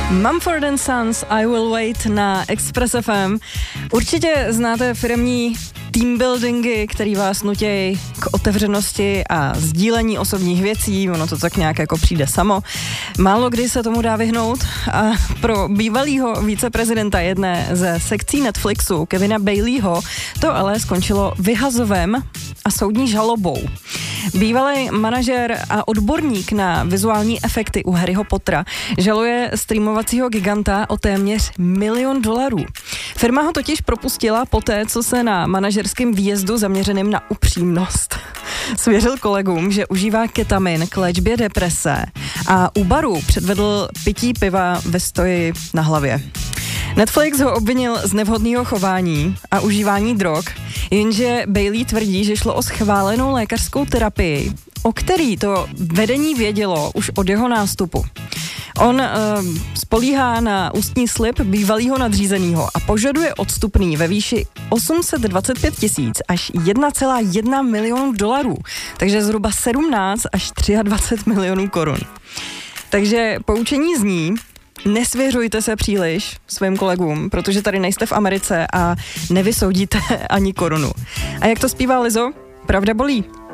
Mumford & Sons, I Will Wait na Express FM. Určitě znáte firemní team buildingy, který vás nutějí k otevřenosti a sdílení osobních věcí, ono to tak nějak jako přijde samo. Málo kdy se tomu dá vyhnout a pro bývalýho viceprezidenta jedné ze sekcí Netflixu, Kevina Baileyho, to ale skončilo vyhazovem a soudní žalobou. Bývalý manažer a odborník na vizuální efekty u Harryho Pottera žaluje streamovacího giganta o téměř $1 milion. Firma ho totiž propustila poté, co se na manažerském výjezdu zaměřeným na upřímnost svěřil kolegům, že užívá ketamin k léčbě deprese a u baru předvedl pití piva ve stoji na hlavě. Netflix ho obvinil z nevhodného chování a užívání drog, jenže Bailey tvrdí, že šlo o schválenou lékařskou terapii, o který to vedení vědělo už od jeho nástupu. On spolíhá na ústní slib bývalýho nadřízenýho a požaduje odstupný ve výši 825 000 až 1,1 milionu dolarů, takže zhruba 17 až 23 milionů korun. Takže poučení zní: nesvěřujte se příliš svým kolegům, protože tady nejste v Americe a nevysoudíte ani korunu. A jak to zpívá Lizzo? Pravda bolí.